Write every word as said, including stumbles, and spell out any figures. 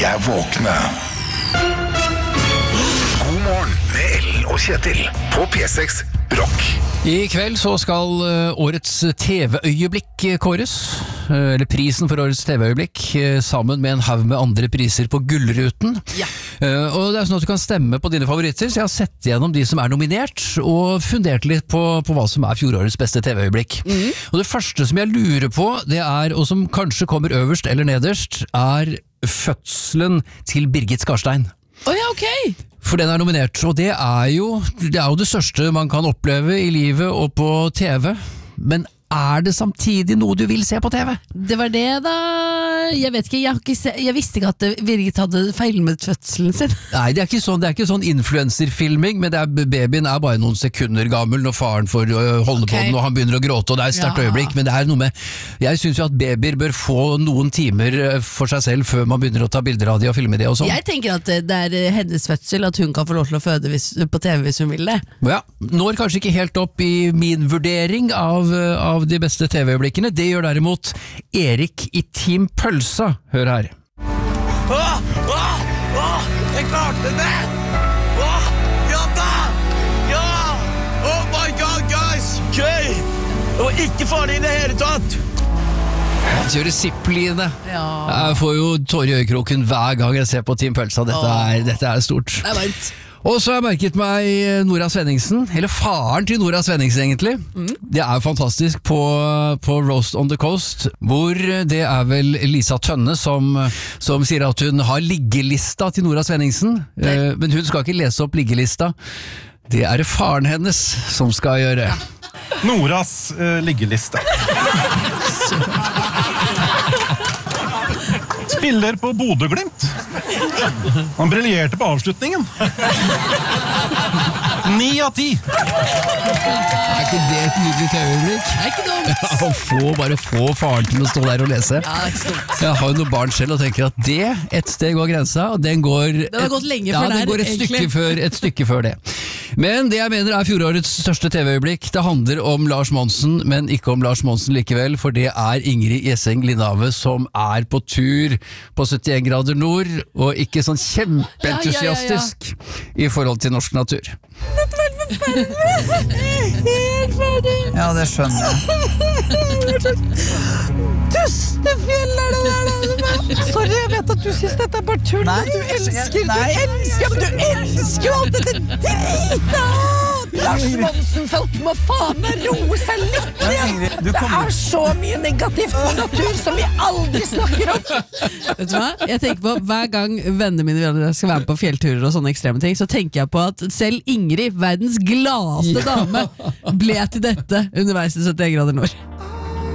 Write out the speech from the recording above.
Jeg våkner. God morgen med Ellen og Kjetil på P seks Rock. I kveld så skal årets T V-øyeblikk kåres, eller prisen for årets T V-øyeblikk, sammen med en haug med andre priser på Gullruten. Ja. Og det er sånn at du kan stemme på dine favoritter, så jeg har sett gjennom de som er nominert, og fundert litt på, på hva som er fjorårets beste T V-øyeblikk. Mm. Og det første som jeg lurer på, det er, og som kanskje kommer øverst eller nederst, er fødselen til Birgit Skarstein. Å ja, ok! For den er nominert, og det er jo det er jo det største man kan oppleve i livet og på T V. Men er det samtidig noe du vil se på T V? Det var det da. Jeg vet ikke, jeg, har ikke se, jeg visste ikke at Birgit hadde feilmet fødselen sin. Nei, det er ikke sånn, det er ikke sånn influencerfilming, men det er, babyen er bare noen sekunder gammel når faren får holde okay. på den, og han begynner å gråte, og det er et sterkt ja. øyeblikk, men det er noe med, jeg synes jo at babyer bør få noen timer for seg selv før man begynner å ta bilder av de og filme de og sånn. Jeg tenker at det er hennes fødsel, at hun kan få lov til å føde hvis, på T V hvis hun vil det. Ja, når kanskje ikke helt opp i min vurdering av, av de beste T V-øyeblikkene, det gjør derimot Erik i Team Pølsa. Hør her. Åh, åh, åh, jeg klarte det! Åh, ja da! Ja! Oh my god, guys! Gøy! Det var ikke farlig i det hele tatt! Han kjører zippline. Ja. Jeg får jo tårer i øyekroken hver gang jeg ser på Team Pølsa. Dette er, dette er stort. Det er varmt. Og så har jeg merket meg Nora Svenningsen, eller faren til Nora Svenningsen egentlig. Mm. Det er fantastisk på, på Roast on the Coast, hvor det er vel Lisa Tønne som, som sier at hun har liggelista til Nora Svenningsen, eh, men hun skal ikke lese opp liggelista. Det er det faren hennes som skal gjøre. Noras uh, liggeliste. Spiller på Bodø-Glimt. Han briljerte på avslutningen. Ni av ti. Er ikke det et nydelig T V-øyeblikk? Det er ikke dumt. Ja, få, bare få faren til å stå der og lese. Ja, det er ikke dumt. Jeg har jo noen barn selv og tenker at det et sted går grensa, og den går Den har gått lenge ja, før den der, går et egentlig. stykke, før, et stykke før det. Men det jeg mener er fjorårets største T V-øyeblikk. Det handler om Lars Monsen, men ikke om Lars Monsen likevel, for det er Ingrid Gjesseng Lindhave som er på tur på syttien grader nord, og ikke sånn kjempeentusiastisk ja, ja, ja, ja. i forhold til norsk natur. Dette var helt forferdelig. Helt ferdig. Ja, det skjønner jeg. Dustefjell er det der. Sorry, jeg vet at du synes dette er bare tull. Nei, du elsker, nei. du elsker, ja, men du elsker jo alt dette drita. Lars Monsen-folk må faen meg roe seg litt ned. Det er så mye negativt med natur som vi aldri snakker om. Vet du hva? Jeg tenker på hver gang vennene mine skal være med på fjellturer og sånne ekstreme ting, så tenker jeg på at selv Ingrid, verdens gladeste dame, ble til dette underveis i syttien grader nord.